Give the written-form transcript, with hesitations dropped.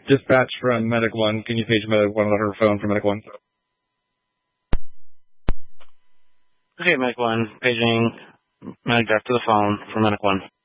Dispatch from Medic 1. Can you page Medic 1 on her phone for Medic 1? Okay, Medic 1. Paging Medic Deck to the phone for Medic 1.